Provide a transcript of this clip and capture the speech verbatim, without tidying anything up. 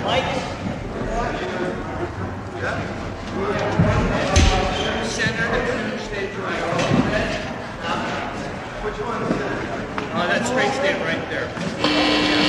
Mike? Center and stage right. Which one? Oh, that straight stand right there.